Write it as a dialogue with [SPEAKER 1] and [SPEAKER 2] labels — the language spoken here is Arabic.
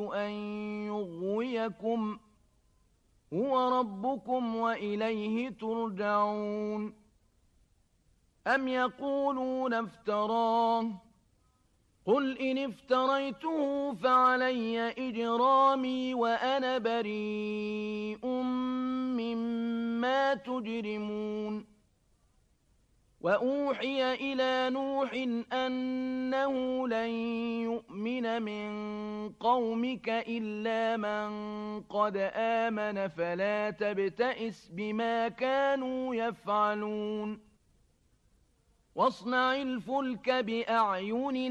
[SPEAKER 1] أن يغويكم هو ربكم وإليه ترجعون أم يقولون افتراه قل إن افتريته فعلي إجرامي وأنا بريء مما تجرمون وأوحي إلى نوح أنه لن يؤمن من قومك إلا من قد آمن فلا تبتئس بما كانوا يفعلون واصنع الفلك بأعيننا